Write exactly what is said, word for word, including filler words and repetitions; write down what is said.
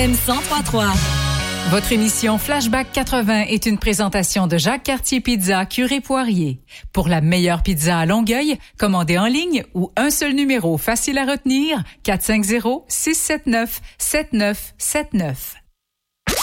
M cent trois virgule trois. Votre émission Flashback quatre-vingts est une présentation de Jacques Cartier Pizza Curé Poirier. Pour la meilleure pizza à Longueuil, commandez en ligne ou un seul numéro facile à retenir, quatre cinq zéro, six sept neuf, sept neuf sept neuf.